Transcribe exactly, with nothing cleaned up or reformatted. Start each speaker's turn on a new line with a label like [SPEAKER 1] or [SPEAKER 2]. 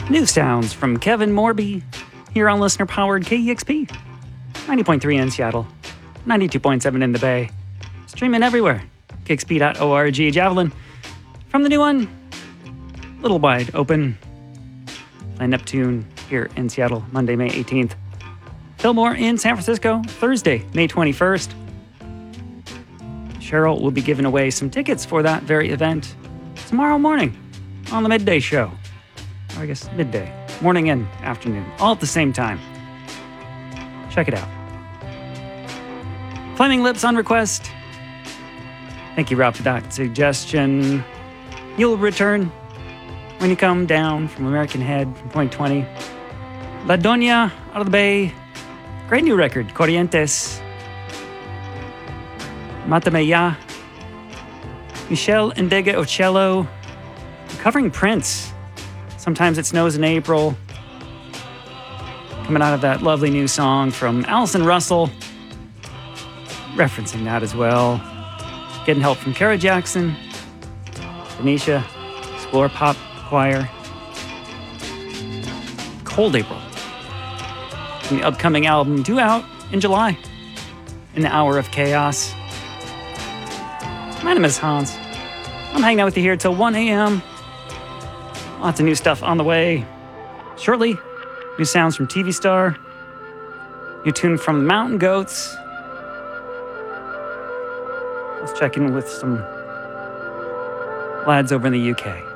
[SPEAKER 1] New sounds from Kevin Morby here on listener-powered K E X P. ninety point three in Seattle, ninety-two point seven in the Bay. Streaming everywhere. K X P dot org. Javelin. From the new one, Little Wide Open. Playing Neptune here in Seattle, Monday, May eighteenth. Fillmore in San Francisco, Thursday, May twenty-first. Cheryl will be giving away some tickets for that very event tomorrow morning on the midday show. Or I guess midday, morning and afternoon, all at the same time. Check it out. Flaming Lips on request. Thank you, Rob, for that suggestion. You'll return when you come down from American Head from twenty twenty. La Doña out of the Bay. Great new record, Corrientes. Mátame Ya. Michelle Endega Ocello. Covering Prince. Sometimes It Snows in April. Coming out of that lovely new song from Allison Russell. Referencing that as well. Getting help from Kara Jackson. Denisha. Explore Pop Choir. Cold April. And the upcoming album due out in July. In the Hour of Chaos. My name is Hans. I'm hanging out with you here till one a.m. Lots of new stuff on the way. Shortly, new sounds from T V Star. New tune from Mountain Goats. Let's check in with some lads over in the U K.